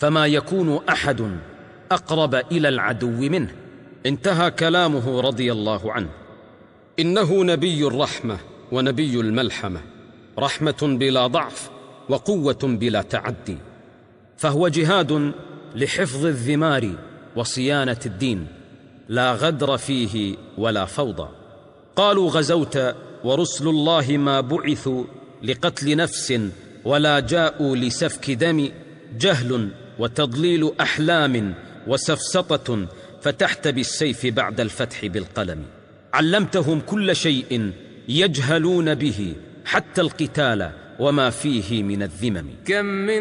فما يكون أحد أقرب إلى العدو منه. انتهى كلامه رضي الله عنه. إنه نبي الرحمة ونبي الملحمة، رحمة بلا ضعف وقوة بلا تعدي، فهو جهاد لحفظ الذمار وصيانة الدين، لا غدر فيه ولا فوضى. قالوا غزوت ورسل الله ما بعثوا لقتل نفس ولا جاءوا لسفك دم، جهل وتضليل أحلام وسفسطة، فتحت بالسيف بعد الفتح بالقلم. علمتهم كل شيء يجهلون به حتى القتال وما فيه من الذمم. كم من